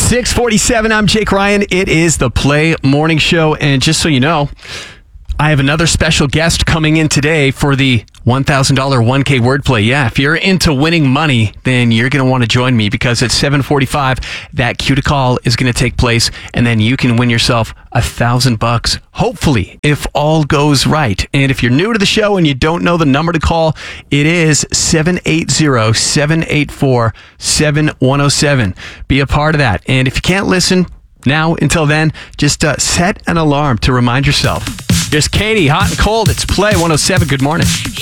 6:47, I'm Jake Ryan. It is the Play Morning Show. And just so you know, I have another special guest coming in today for the $1,000 1K wordplay. Yeah, if you're into winning money, then you're going to want to join me because at 7:45, that cue to call is going to take place, and then you can win yourself $1,000, hopefully, if all goes right. And if you're new to the show and you don't know the number to call, it is 780-784-7107. Be a part of that. And if you can't listen now until then, just set an alarm to remind yourself. Here's Katie, hot and cold. It's Play 107. Good morning.